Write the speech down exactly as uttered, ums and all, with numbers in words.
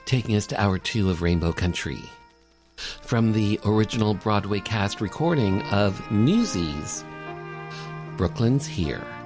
taking us to hour two of Rainbow Country. From the original Broadway cast recording of Newsies, Brooklyn's Here.